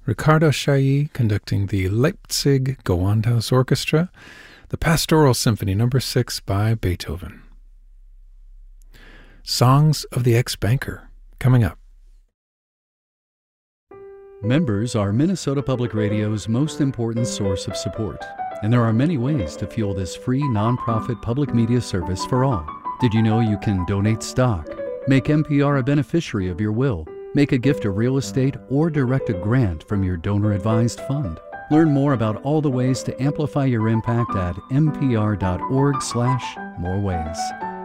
Ricardo Chailly conducting the Leipzig Gewandhaus Orchestra, the Pastoral Symphony No. 6 by Beethoven. Songs of the Ex-Banker, coming up. Members are Minnesota Public Radio's most important source of support, and there are many ways to fuel this free nonprofit public media service for all. Did you know you can donate stock, make NPR a beneficiary of your will, make a gift of real estate, or direct a grant from your donor-advised fund? Learn more about all the ways to amplify your impact at npr.org/moreways.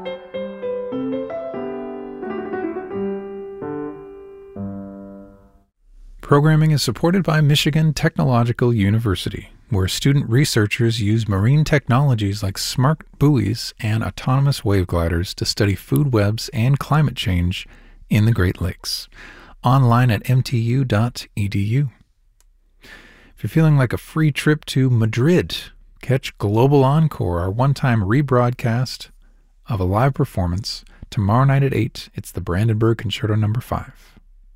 Programming is supported by Michigan Technological University, where student researchers use marine technologies like smart buoys and autonomous wave gliders to study food webs and climate change in the Great Lakes. Online at mtu.edu. If you're feeling like a free trip to Madrid, catch Global Encore, our one-time rebroadcast of a live performance. Tomorrow night at 8, it's the Brandenburg Concerto No. 5.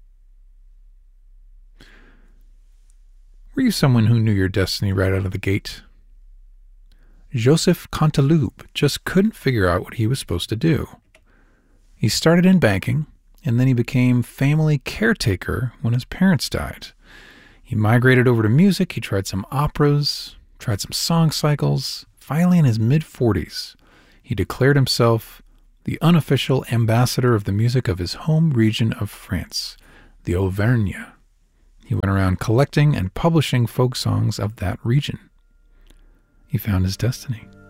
Were you someone who knew your destiny right out of the gate? Joseph Canteloube just couldn't figure out what he was supposed to do. He started in banking, and then he became family caretaker when his parents died. He migrated over to music, he tried some operas, tried some song cycles. Finally, in his mid-40s, he declared himself the unofficial ambassador of the music of his home region of France, the Auvergne. He went around collecting and publishing folk songs of that region. He found his destiny.